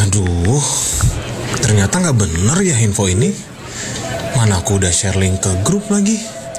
Aduh, ternyata nggak bener ya info ini. Mana aku udah share link ke grup lagi.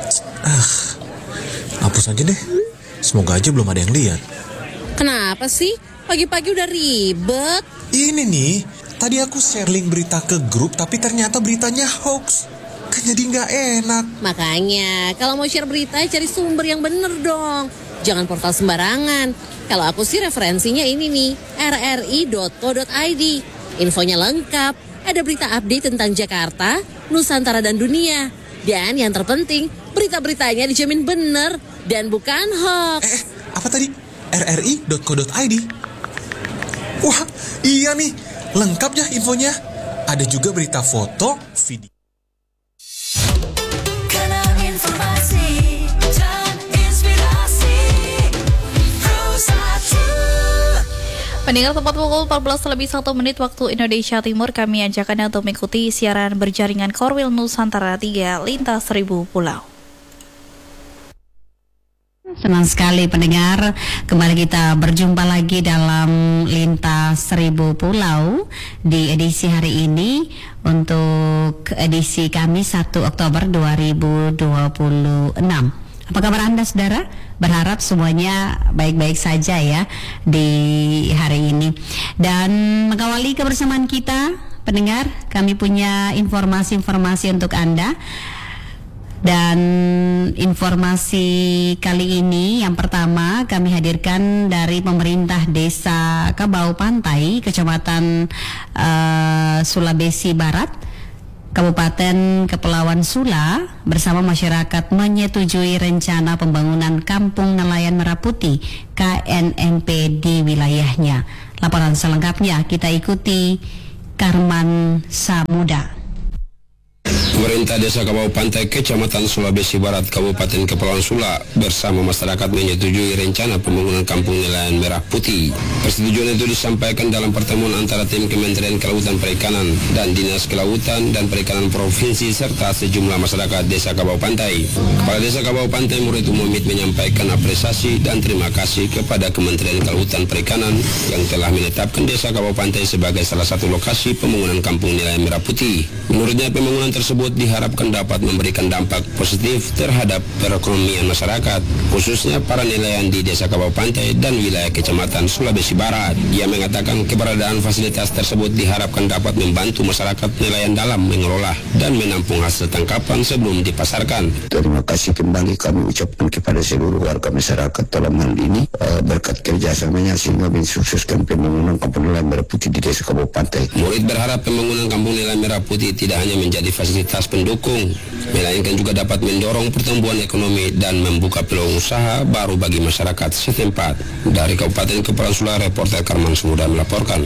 Hapus aja deh. Semoga aja belum ada yang lihat. Kenapa sih? Pagi-pagi udah ribet. Ini nih, tadi aku share link berita ke grup, tapi ternyata beritanya hoax. Kan jadi nggak enak. Makanya, kalau mau share berita, cari sumber yang bener dong. Jangan portal sembarangan. Kalau aku sih referensinya ini nih, rri.co.id. Infonya lengkap, ada berita update tentang Jakarta, Nusantara dan dunia. Dan yang terpenting, berita-beritanya dijamin bener dan bukan hoax. Apa tadi? rri.co.id. Wah, iya nih, lengkap ya infonya. Ada juga berita foto, video. Pendengar, tepat pukul 14:01 waktu Indonesia Timur, kami ajak Anda untuk mengikuti siaran berjaringan Korwil Nusantara 3 Lintas Seribu Pulau. Senang sekali pendengar, kembali kita berjumpa lagi dalam Lintas Seribu Pulau di edisi hari ini untuk edisi Kamis 1 Oktober 2026. Apa kabar Anda, saudara? Berharap semuanya baik-baik saja ya di hari ini. Dan mengawali kebersamaan kita, pendengar, kami punya informasi-informasi untuk Anda. Dan informasi kali ini yang pertama kami hadirkan dari pemerintah Desa Kabau Pantai, Kecamatan Sulawesi Barat, Kabupaten Kepulauan Sula bersama masyarakat menyetujui rencana pembangunan Kampung Nelayan Merah Putih KNMP di wilayahnya. Laporan selengkapnya kita ikuti Karman Samuda. Pemerintah Desa Kabau Pantai, Kecamatan Sulawesi Barat, Kabupaten Kepulauan Sula bersama masyarakat menyetujui rencana pembangunan Kampung Nelayan Merah Putih. Persetujuan itu disampaikan dalam pertemuan antara tim Kementerian Kelautan Perikanan dan Dinas Kelautan dan Perikanan Provinsi serta sejumlah masyarakat Desa Kabau Pantai. Kepala Desa Kabau Pantai Murid Umumit menyampaikan apresiasi dan terima kasih kepada Kementerian Kelautan Perikanan yang telah menetapkan Desa Kabau Pantai sebagai salah satu lokasi pembangunan Kampung Nelayan Merah Putih. Menurutnya pembangunan tersebut diharapkan dapat memberikan dampak positif terhadap perekonomian masyarakat, khususnya para nelayan di Desa Kabau Pantai dan wilayah Kecamatan Sulawesi Barat. Ia mengatakan keberadaan fasilitas tersebut diharapkan dapat membantu masyarakat nelayan dalam mengelola dan menampung hasil tangkapan sebelum dipasarkan. Terima kasih kembali kami ucapkan kepada seluruh warga masyarakat dalam hal ini berkat kerjasamanya sehingga mensukseskan pembangunan Kampung Nelayan Merah Putih di Desa Kabau Pantai. Murid berharap pembangunan Kampung Nelayan Merah Putih tidak hanya menjadi fasilitas pendukung, melainkan juga dapat mendorong pertumbuhan ekonomi dan membuka peluang usaha baru bagi masyarakat setempat. Dari Kabupaten Kepulauan Sula, reporter Karman Samuda melaporkan.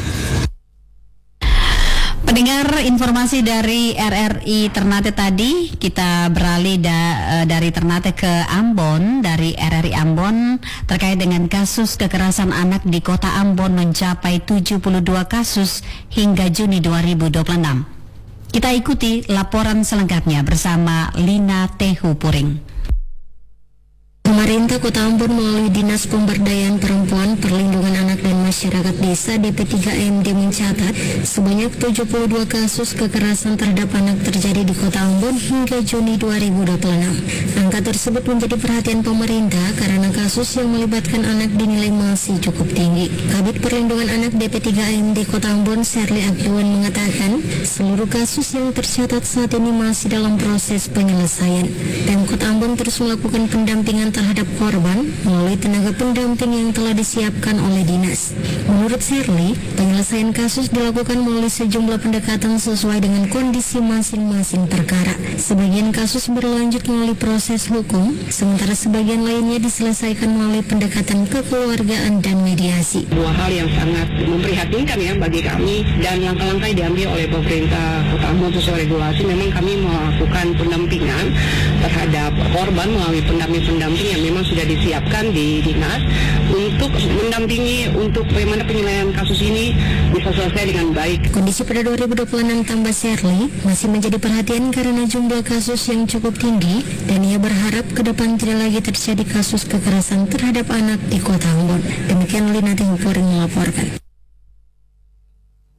Pendengar, informasi dari RRI Ternate tadi, kita beralih dari Ternate ke Ambon. Dari RRI Ambon terkait dengan kasus kekerasan anak di kota Ambon mencapai 72 kasus hingga Juni 2026. Kita ikuti laporan selengkapnya bersama Lina Tehu Puring. Pemerintah Kota Ambon melalui Dinas Pemberdayaan Perempuan, Perlindungan Anak dan Masyarakat Desa DP3MD mencatat sebanyak 72 kasus kekerasan terhadap anak terjadi di Kota Ambon hingga Juni 2026. Angka tersebut menjadi perhatian pemerintah karena kasus yang melibatkan anak dinilai masih cukup tinggi. Kabid Perlindungan Anak DP3MD Kota Ambon, Serli Abdiwan mengatakan seluruh kasus yang tercatat saat ini masih dalam proses penyelesaian. Pemkot Ambon terus melakukan pendampingan terhadap korban melalui tenaga pendamping yang telah disiapkan oleh dinas. Menurut Serli, penyelesaian kasus dilakukan melalui sejumlah pendekatan sesuai dengan kondisi masing-masing perkara. Sebagian kasus berlanjut melalui proses hukum, sementara sebagian lainnya diselesaikan melalui pendekatan kekeluargaan dan mediasi. Dua hal yang sangat memprihatinkan ya bagi kami, dan langkah-langkah yang diambil oleh pemerintah Kota Ambon sesuai regulasi. Memang kami melakukan pendampingan terhadap korban melalui pendamping yang memang sudah disiapkan di dinas untuk mendampingi untuk bagaimana penyelesaian kasus ini bisa selesai dengan baik. Kondisi pada 2026 tambah Serli masih menjadi perhatian karena jumlah kasus yang cukup tinggi dan ia berharap ke depan tidak lagi terjadi kasus kekerasan terhadap anak di Kota Ambon. Demikian Lina Tehu Puring melaporkan.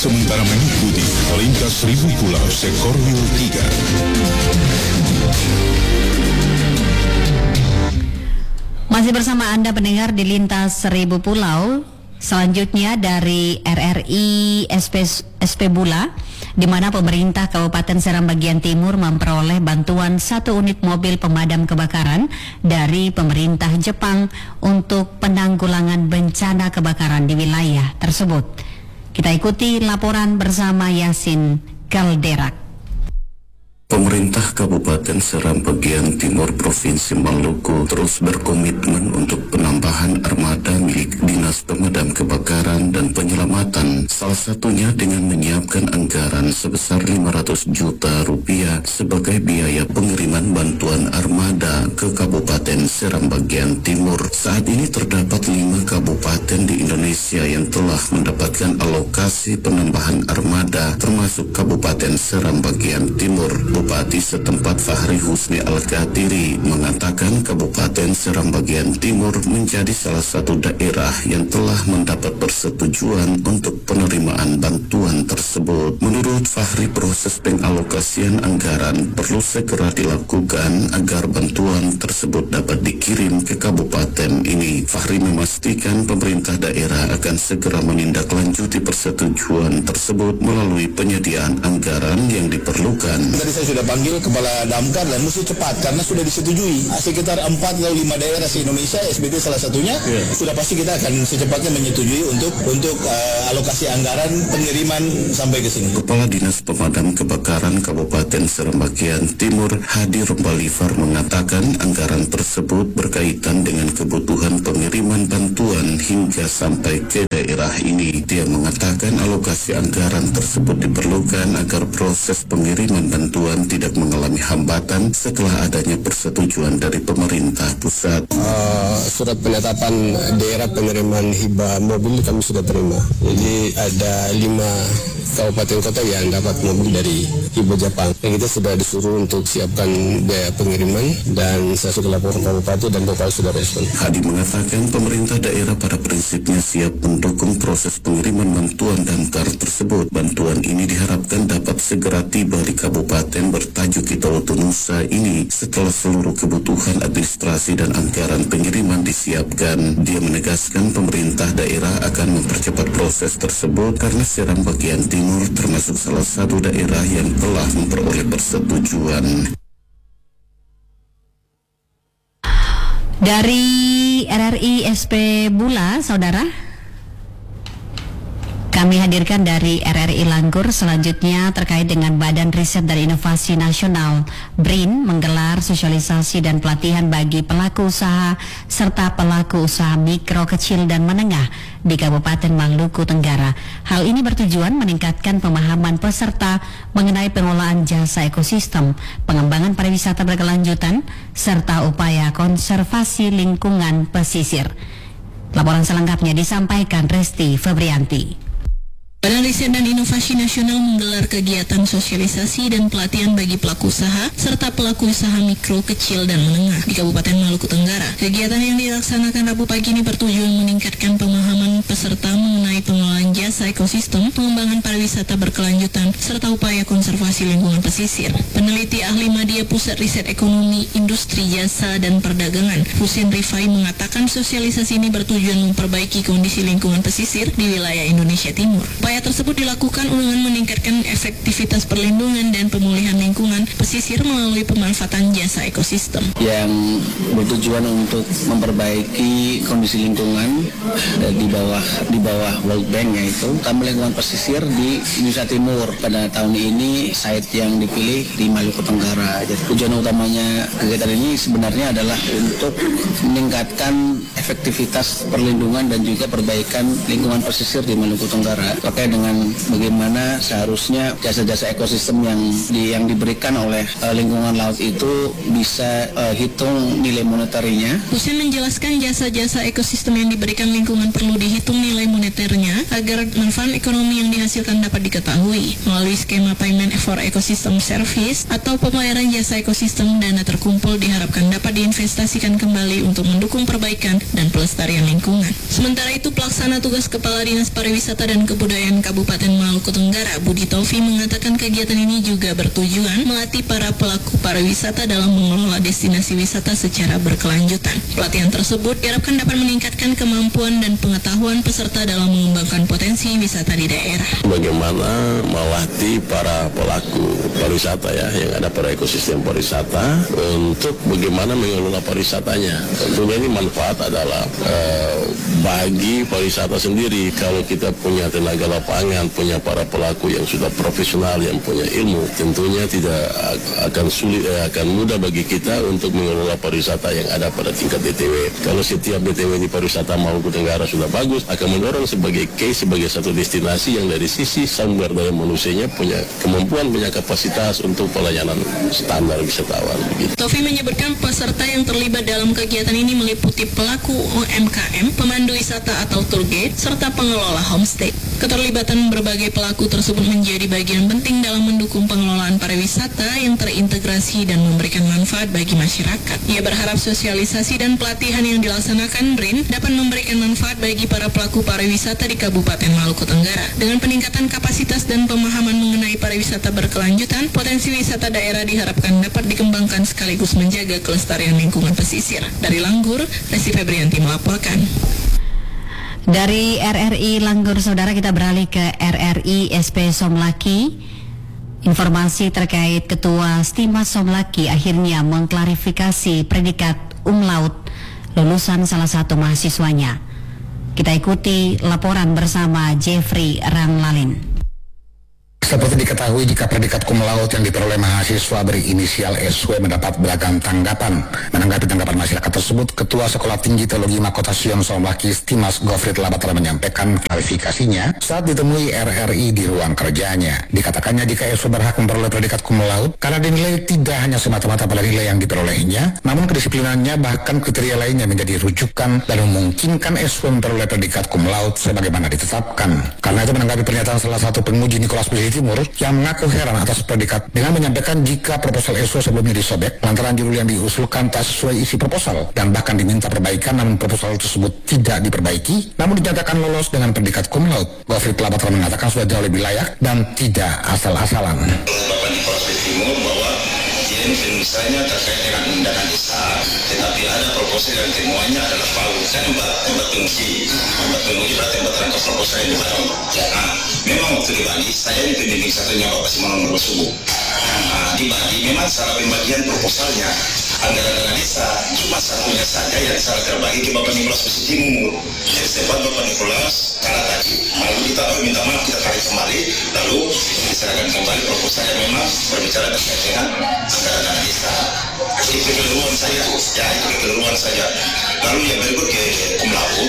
sementara mengikuti lintas 1000 pulau Sekorwil 3. Masih bersama Anda pendengar di Lintas 1000 Pulau. Selanjutnya dari RRI SP Bula, di mana pemerintah Kabupaten Seram bagian Timur memperoleh bantuan 1 unit mobil pemadam kebakaran dari pemerintah Jepang untuk penanggulangan bencana kebakaran di wilayah tersebut. Kita ikuti laporan bersama Yasin Kalderak. Pemerintah Kabupaten Seram bagian Timur Provinsi Maluku terus berkomitmen untuk penambahan armada milik Dinas Pemadam Kebakaran dan Penyelamatan, salah satunya dengan menyiapkan anggaran sebesar 500 juta rupiah sebagai biaya pengiriman bantuan armada ke Kabupaten Seram bagian Timur. Saat ini terdapat 5 kabupaten di Indonesia yang telah mendapatkan alokasi penambahan armada, termasuk Kabupaten Seram bagian Timur. Bupati setempat Fahri Husni Al-Katiri mengatakan Kabupaten Seram bagian Timur menjadi salah satu daerah yang telah mendapat persetujuan untuk penerimaan bantuan tersebut. Menurut Fahri, proses pengalokasian anggaran perlu segera dilakukan agar bantuan tersebut dapat dikirim ke kabupaten ini. Fahri memastikan pemerintah daerah akan segera menindaklanjuti persetujuan tersebut melalui penyediaan anggaran yang diperlukan. Tadi saya sudah panggil Kepala Damkar dan mesti cepat karena sudah disetujui. Sekitar 4 atau 5 daerah di Indonesia, SBT salah satunya, sudah pasti kita akan secepatnya menyetujui untuk alokasi anggaran pengiriman sampai ke sini. Kepala Dinas Pemadam Kebakaran Kabupaten Seram bagian Timur, Hadi Rombalifar, mengatakan anggaran tersebut berkaitan dengan kebutuhan pengiriman bantuan hingga sampai ke daerah ini. Dia mengatakan alokasi anggaran tersebut diperlukan agar proses pengiriman bantuan tidak mengalami hambatan setelah adanya persetujuan dari pemerintah pusat. Surat penetapan daerah penerimaan hibah mobil kami sudah terima. Jadi ada 5 kabupaten kota yang dapat mobil dari hibah Jepang. Kita sudah disuruh untuk siapkan biaya pengiriman dan saya sudah laporan ke Bupati dan Bupati sudah respon. Hadi mengatakan pemerintah daerah pada prinsipnya siap mendukung proses pengiriman bantuan damkar tersebut. Bantuan ini diharapkan dapat segera tiba di kabupaten bertajuk Kitolotu Nusa ini setelah seluruh kebutuhan administrasi dan anggaran pengiriman disiapkan. Dia menegaskan pemerintah daerah akan mempercepat proses tersebut karena Seram bagian Timur termasuk salah satu daerah yang telah memperoleh persetujuan. Dari RRI SP Bula, saudara, kami hadirkan dari RRI Langgur selanjutnya terkait dengan Badan Riset dan Inovasi Nasional BRIN menggelar sosialisasi dan pelatihan bagi pelaku usaha serta pelaku usaha mikro, kecil, dan menengah di Kabupaten Maluku Tenggara. Hal ini bertujuan meningkatkan pemahaman peserta mengenai pengolahan jasa ekosistem, pengembangan pariwisata berkelanjutan, serta upaya konservasi lingkungan pesisir. Laporan selengkapnya disampaikan Resti Febrianti. Badan Riset dan Inovasi Nasional menggelar kegiatan sosialisasi dan pelatihan bagi pelaku usaha serta pelaku usaha mikro, kecil, dan menengah di Kabupaten Maluku Tenggara. Kegiatan yang dilaksanakan Rabu pagi ini bertujuan meningkatkan pemahaman peserta mengenai pengelolaan jasa ekosistem, pengembangan pariwisata berkelanjutan, serta upaya konservasi lingkungan pesisir. Peneliti ahli Media Pusat Riset Ekonomi, Industri, Jasa, dan Perdagangan, Husin Rifai, mengatakan sosialisasi ini bertujuan memperbaiki kondisi lingkungan pesisir di wilayah Indonesia Timur. Upaya tersebut dilakukan dengan meningkatkan efektivitas perlindungan dan pemulihan lingkungan pesisir melalui pemanfaatan jasa ekosistem. Yang bertujuan untuk memperbaiki kondisi lingkungan di bawah World Bank, yaitu utama lingkungan pesisir di Indonesia Timur. Pada tahun ini site yang dipilih di Maluku Tenggara. Jadi tujuan utamanya kegiatan ini sebenarnya adalah untuk meningkatkan efektivitas perlindungan dan juga perbaikan lingkungan pesisir di Maluku Tenggara. Dengan bagaimana seharusnya jasa-jasa ekosistem yang diberikan oleh lingkungan laut itu bisa hitung nilai moneternya. Husin menjelaskan jasa-jasa ekosistem yang diberikan lingkungan perlu dihitung nilai moneternya agar manfaat ekonomi yang dihasilkan dapat diketahui melalui skema payment for ecosystem service atau pembayaran jasa ekosistem. Dana terkumpul diharapkan dapat diinvestasikan kembali untuk mendukung perbaikan dan pelestarian lingkungan. Sementara itu, pelaksana tugas Kepala Dinas Pariwisata dan Kebudayaan PPKM Kabupaten Maluku Tenggara, Budi Taufi, mengatakan kegiatan ini juga bertujuan melatih para pelaku pariwisata dalam mengelola destinasi wisata secara berkelanjutan. Pelatihan tersebut diharapkan dapat meningkatkan kemampuan dan pengetahuan peserta dalam mengembangkan potensi wisata di daerah. Bagaimana melatih para pelaku pariwisata ya yang ada pada ekosistem pariwisata untuk bagaimana mengelola pariwisatanya. Tentunya ini manfaat adalah bagi pariwisata sendiri. Kalau kita punya tenaga lapangan, punya para pelaku yang sudah profesional, yang punya ilmu, tentunya tidak akan sulit, akan mudah bagi kita untuk mengelola pariwisata yang ada pada tingkat DTW. Kalau setiap DTW di pariwisata Maluku Tenggara sudah bagus, akan mendorong sebagai case, sebagai satu destinasi yang dari sisi sumber daya manusianya punya kemampuan, punya kapasitas untuk pelayanan standar wisatawan. Begitu. Taufi menyebutkan peserta yang terlibat dalam kegiatan ini meliputi pelaku UMKM, pemandu wisata atau tour guide, serta pengelola homestay. Keterlibatan berbagai pelaku tersebut menjadi bagian penting dalam mendukung pengelolaan pariwisata yang terintegrasi dan memberikan manfaat bagi masyarakat. Ia berharap sosialisasi dan pelatihan yang dilaksanakan BRIN dapat memberikan manfaat bagi para pelaku pariwisata di Kabupaten Maluku Tenggara. Dengan peningkatan kapasitas dan pemahaman mengenai pariwisata berkelanjutan, potensi wisata daerah diharapkan dapat dikembangkan sekaligus menjaga kelestarian lingkungan pesisir. Dari Langgur, Resi Febrianti melaporkan. Dari RRI Langgur, saudara, kita beralih ke RRI SP Somlaki. Informasi terkait Ketua Stimas Somlaki akhirnya mengklarifikasi predikat umlaut lulusan salah satu mahasiswanya. Kita ikuti laporan bersama Jeffrey Ranglalin. Seperti diketahui, jika predikat cum laude yang diperoleh mahasiswa berinisial SW mendapat beragam tanggapan. Menanggapi tanggapan masyarakat tersebut, Ketua Sekolah Tinggi Teologi Mahkota Sion Somlaki Stimas Gofrid Labat telah menyampaikan klarifikasinya saat ditemui RRI di ruang kerjanya. Dikatakannya jika SW berhak memperoleh predikat cum laude karena dinilai tidak hanya semata-mata pada nilai yang diperolehnya, namun kedisiplinannya bahkan kriteria lainnya menjadi rujukan dan memungkinkan SW memperoleh predikat cum laude sebagaimana ditetapkan. Karena itu menanggapi pernyataan salah satu penguji Nicholas Pesisir Timur yang mengaku heran atas predikat dengan menyampaikan jika proposal SW sebelumnya disobek lantaran judul yang diusulkan tak sesuai isi proposal dan bahkan diminta perbaikan namun proposal tersebut tidak diperbaiki namun dinyatakan lolos dengan predikat cum laude. Gofrid Labat telah mengatakan sudah jauh lebih layak dan tidak asal-asalan. Bapak Nicholas Pesisir Timur bahwa dia misalnya terkait dengan undangan desa, tetapi ada proposal yang temuannya adalah paus. Saya membuat penguji berarti membuat rangka proposal yang dibangun. Nah, memang waktu dibagi, saya ini pembimbing satunya Bapak Simonon Berbasubu. Dibagi, memang salah pembagian proposalnya anggaran dana desa cuma satunya saja yang salah terbagi ke Bapak Nicholas Pesisir Timur. Jadi sempat Bapak Nicholas kalah tadi, lalu kita minta maaf, kita tarik kembali, lalu diserahkan kembali proposal yang memang berbicara terkait dengan anggaran dana desa. Itu kekeliruan saya, ya itu kekeliruan saja. Lalu yang berikut ke cum laude.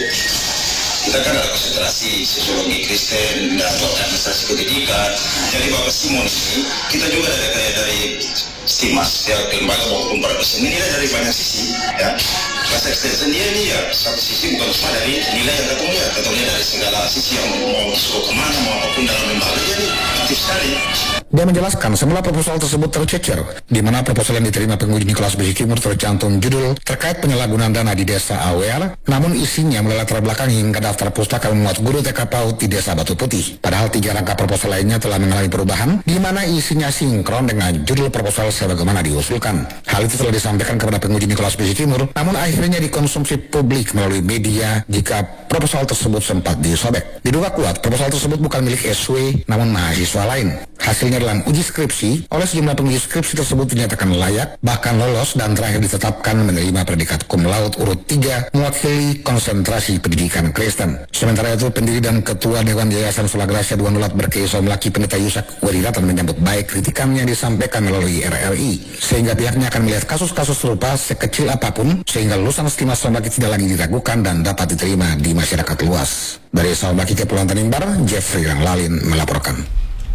Kita kan ada konsentrasi sosiologi Kristen dan administrasi pendidikan. Jadi Bapak Simon ini, kita juga dari Stimas, ya lembaga hukum para dosen ini dari banyak sisi, ya. Kelas ekstensi dia ini ya satu sisi bukan cuma dari nilai yang ketemunya dari segala sisi yang mau masuk kemana, mau apapun dalam lembaga jadi aktif sekali. Dia menjelaskan semula proposal tersebut tercecer, di mana proposal yang diterima penguji Nicholas Pesisir Timur tercantum judul terkait penyalahgunaan dana di desa Awer, namun isinya mulai latar belakang hingga daftar pustaka memuat guru TK PAUD di desa Batu Putih. Padahal 3 rangka proposal lainnya telah mengalami perubahan, di mana isinya sinkron dengan judul proposal sebagaimana diusulkan. Hal itu telah disampaikan kepada penguji Nicholas Pesisir Timur, namun akhirnya dikonsumsi publik melalui media jika proposal tersebut sempat disobek. Diduga kuat proposal tersebut bukan milik SW, namun mahasiswa lain. Hasilnya dalam uji skripsi, oleh sejumlah penguji skripsi tersebut dinyatakan layak, bahkan lolos dan terakhir ditetapkan menerima predikat cum laude urut 3 mewakili konsentrasi pendidikan Kristen. Sementara itu, pendiri dan Ketua Dewan Yayasan Sola Gracia Dua Nulat Berkei Somlaki Pendeta Yusak Weriratan menyambut baik kritikan yang disampaikan melalui RRI, sehingga pihaknya akan melihat kasus-kasus serupa sekecil apapun, sehingga lulusan Stimas Somlaki tidak lagi diragukan dan dapat diterima di masyarakat luas. Dari Somlaki Kepulauan Tanimbar, Jeffrey Ranglalin melaporkan.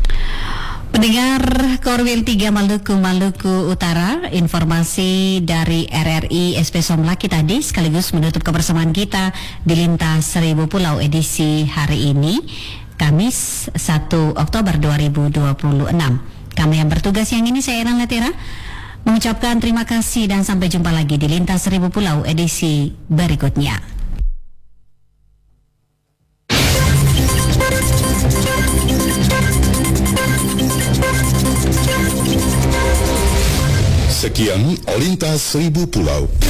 Pendengar Korwil 3 Maluku Utara, informasi dari RRI SP Somlaki tadi sekaligus menutup kebersamaan kita di Lintas Seribu Pulau edisi hari ini, Kamis 1 Oktober 2026. Kami yang bertugas yang ini, saya Elan Letera, mengucapkan terima kasih dan sampai jumpa lagi di Lintas Seribu Pulau edisi berikutnya. Sekian Lintas Seribu Pulau.